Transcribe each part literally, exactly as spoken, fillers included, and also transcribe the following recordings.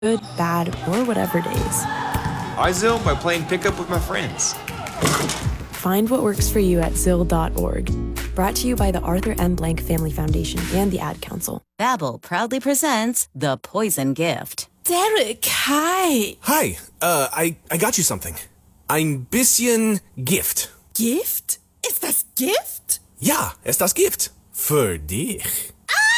good, bad, or whatever days. I Zill by playing pickup with my friends. Find what works for you at Zill dot org. Brought to you by the Arthur M. Blank Family Foundation and the Ad Council. Babbel proudly presents The Poison Gift. Derek, hi. Hi, uh, I, I got you something. Ein bisschen Gift. Gift? Ist das Gift? Ja, ist das Gift. Für dich.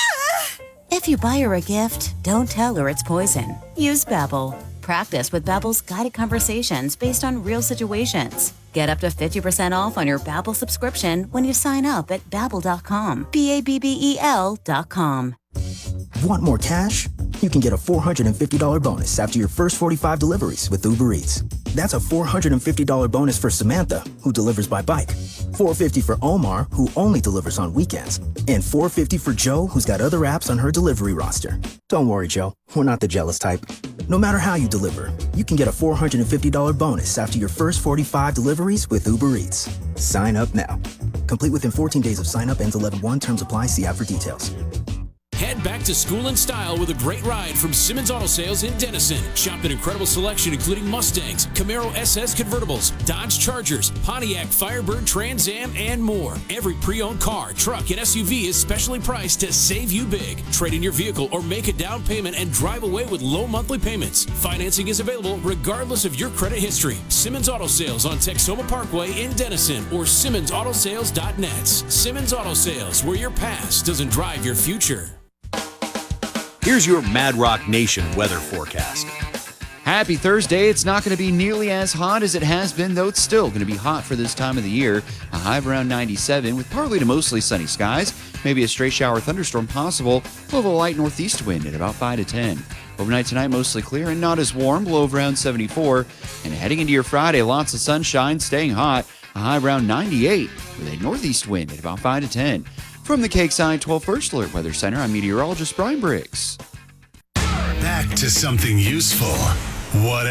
If you buy her a gift, don't tell her it's poison. Use Babbel. Practice with Babbel's guided conversations based on real situations. Get up to fifty percent off on your Babbel subscription when you sign up at babbel dot com. B A B B E L dot com. Want more cash? You can get a four hundred fifty dollars bonus after your first forty-five deliveries with Uber Eats. That's a four hundred fifty dollars bonus for Samantha, who delivers by bike, four hundred fifty dollars for Omar, who only delivers on weekends, and four hundred fifty dollars for Joe, who's got other apps on her delivery roster. Don't worry, Joe. We're not the jealous type. No matter how you deliver, you can get a four hundred fifty dollars bonus after your first forty-five deliveries with Uber Eats. Sign up now. Complete within fourteen days of sign up. Ends eleven one. Terms apply. See app for details. Head back to school in style with a great ride from Simmons Auto Sales in Denison. Shop an incredible selection including Mustangs, Camaro S S convertibles, Dodge Chargers, Pontiac Firebird Trans Am, and more. Every pre-owned car, truck, and S U V is specially priced to save you big. Trade in your vehicle or make a down payment and drive away with low monthly payments. Financing is available regardless of your credit history. Simmons Auto Sales on Texoma Parkway in Denison or simmons auto sales dot net. Simmons Auto Sales, where your past doesn't drive your future. Here's your Mad Rock Nation weather forecast. Happy Thursday. It's not going to be nearly as hot as it has been, though it's still going to be hot for this time of the year. A high of around ninety-seven with partly to mostly sunny skies. Maybe a stray shower thunderstorm possible. Blow of a light northeast wind at about five to ten. Overnight tonight, mostly clear and not as warm. Blow of around seventy-four. And heading into your Friday, lots of sunshine, staying hot. A high around ninety-eight with a northeast wind at about five to ten. From the Cakeside twelve First Alert Weather Center, I'm meteorologist Brian Briggs. Back to something useful. What